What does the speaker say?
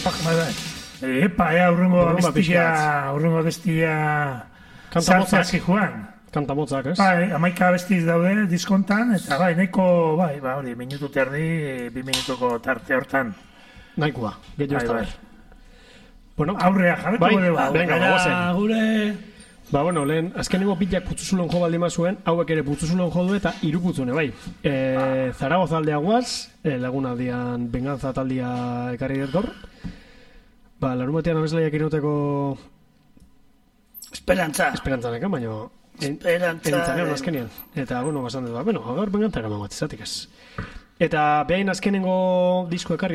Urrungo bestia sartzeazi joan. Kantamotzak, ez? Bai, 11 abestiz daude diskontan, eta bai, nahiko, hori, minutu terdi, 2 minutuko tarte hortan. Nahikoa, gehiago ez da ber. Bueno, aurrea jabetu gode ba. Venga, bagozen. Gure... Bueno, lehen, azkenengo bitak putzuzulen jo baldima zuen, hauek ere putzuzulen jo du eta 3 putzune, bai. Zaragoza aldea guaz, lagunaldian Venganza taldia ekarri dut gaur. Larumatean abeslaiak irauteko... Esperantza nekan, baina... Entzanean azkenean. Eta, basan dut, gaur Venganza eraman bat izatik ez. Eta behain azkenengo disko ekarri